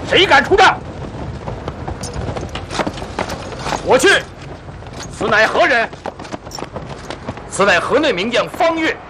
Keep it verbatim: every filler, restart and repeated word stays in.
谁敢出战？我去。此乃何人？此乃河内名将方悦。